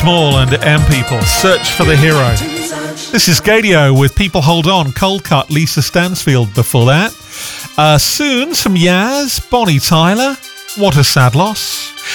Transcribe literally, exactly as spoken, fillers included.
Small and M People, Search for the Hero. This is Gadio with People Hold On, Cold Cut, Lisa Stansfield before that. Uh, soon, some Yaz, Bonnie Tyler, What a Sad Loss.